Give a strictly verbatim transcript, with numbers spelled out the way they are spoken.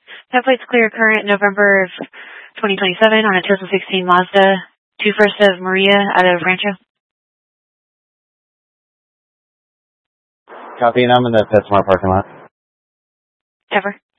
That plate's clear current November of twenty twenty-seven on a two thousand sixteen Mazda two First of Maria out of Rancho. Copy, and I'm in the PetSmart parking lot. Ever.